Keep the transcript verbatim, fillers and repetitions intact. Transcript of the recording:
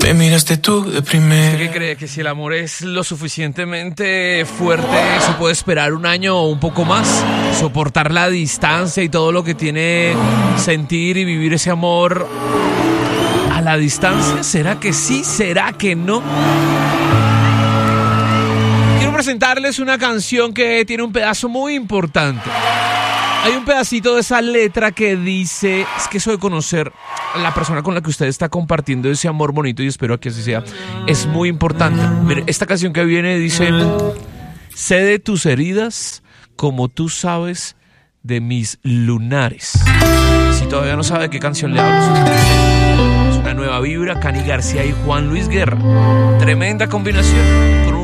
Me miraste tú de primera. ¿Usted qué cree? ¿Que si el amor es lo suficientemente fuerte, eso puede esperar un año o un poco más? Soportar la distancia y todo lo que tiene sentir y vivir ese amor a la distancia. ¿Será que sí? ¿Será que no? Quiero presentarles una canción que tiene un pedazo muy importante. Hay un pedacito de esa letra que dice: es que eso de conocer a la persona con la que usted está compartiendo ese amor bonito, y espero que así sea, es muy importante. Mire, esta canción que viene dice: sé de tus heridas como tú sabes de mis lunares. Si todavía no sabe de qué canción le hablo, es una nueva vibra. Cani García y Juan Luis Guerra. Tremenda combinación. Con